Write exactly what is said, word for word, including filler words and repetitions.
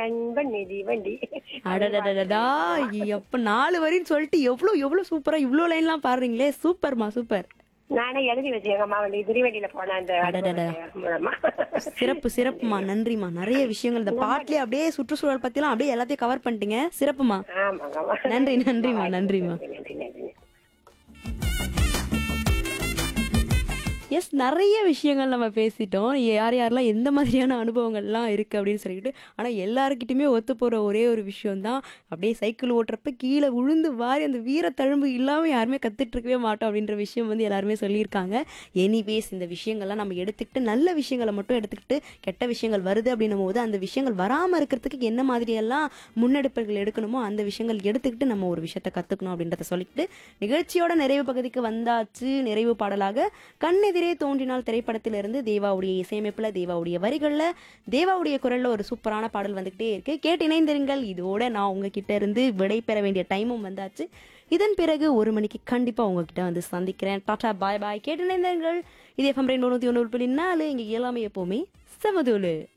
நண்பன் மிதிவண்டி. அடடடடா! எப்ப நாலு வரின்னு சொல்லிட்டு எவ்ளோ எவ்ளோ சூப்பரா இவ்ளோ லைன்லாம் பாடுறீங்களே! சூப்பர்மா சூப்பர். நானே எழுதி வச்சேன் எங்க அம்மா வந்து மிதிவண்டியில போன அந்த அடடடா! அனுபவத்தை மூலமா. சிறப்பு சிறப்புமா. நன்றிம்மா. நெறைய விஷயங்கள் இந்த பாட்டுலயே அப்படியே சுற்றுச்சூழல் பத்திலாம் அப்படியே எல்லாத்தையும் கவர் பண்ணிட்டீங்க. சிறப்புமா. ஆமாங்க ஆமா. நன்றி நன்றிம்மா நன்றிம்மா. நன்றி நன்றி நன்றி. எஸ் நெறைய விஷயங்கள் நம்ம பேசிட்டோம். யார் யாரெல்லாம் எந்த மாதிரியான அனுபவங்கள்லாம் இருக்கு அப்படின்னு சொல்லிட்டு. ஆனா எல்லார்கிட்டயுமே ஒத்து போற ஒரே ஒரு விஷயம் தான், அப்படியே சைக்கிள் ஓட்டுறப்ப கீழ விழுந்து வாரி அந்த வீர தழும்பு இல்லாம யாருமே கத்துட்டு இருக்கவே மாட்டோம் அப்படின்ற விஷயம் வந்து எல்லாருமே சொல்லியிருக்காங்க. எனிவேஸ் இந்த விஷயங்கள்லாம் நம்ம எடுத்துக்கிட்டு நல்ல விஷயங்கள மட்டும் எடுத்துக்கிட்டு, கெட்ட விஷயங்கள் வருது அப்படின்னும் போது அந்த விஷயங்கள் வராம இருக்கிறதுக்கு என்ன மாதிரியெல்லாம் முன்னெடுப்புகள் எடுக்கணுமோ அந்த விஷயங்கள் எடுத்துக்கிட்டு நம்ம ஒரு விஷயத்த கத்துக்கணும் அப்படின்றத சொல்லிட்டு, நிகழ்ச்சியோட நிறைவு பகுதிக்கு வந்தாச்சு. நிறைவு பாடலாக கண்ணெதிரே தோன்றினால் திரைப்படத்திலிருந்து தேவாவுடைய இசையமைப்புல தேவாவுடைய வரிகள்ல தேவாவுடைய குரல்ல ஒரு சூப்பரான பாடல் வந்துகிட்டே இருக்கு. கேட்டு இணைந்திருங்கள். இதோட நான் உங்ககிட்ட இருந்து விடை பெற வேண்டிய டைமும் வந்தாச்சு. இதன் பிறகு ஒரு மணிக்கு கண்டிப்பா உங்ககிட்ட வந்து சந்திக்கிறேன். டாடா பாய் பாய். கேட்டு இணைந்திருங்கள். இது எஃப்எம் ரெயின்போ நூத்தி ஒன்று புள்ளி நாலு. இங்க எல்லாமே எப்பவுமே சமதூளு.